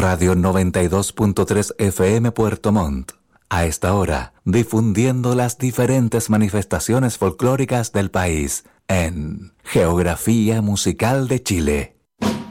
Radio 92.3 FM Puerto Montt. A esta hora, difundiendo las diferentes manifestaciones folclóricas del país en Geografía Musical de Chile.